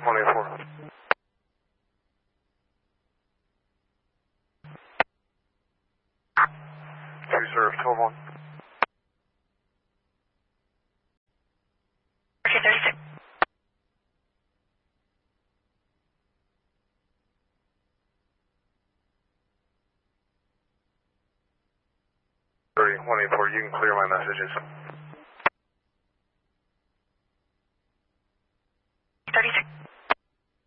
184. 2 serve 12-1. 236. 184, you can clear my messages.